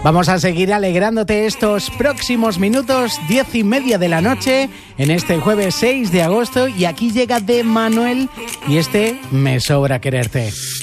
Vamos a seguir alegrándote estos próximos minutos, 10:30 de la noche, en este jueves 6 de agosto. Y aquí llega de Manuel y Me sobra quererte.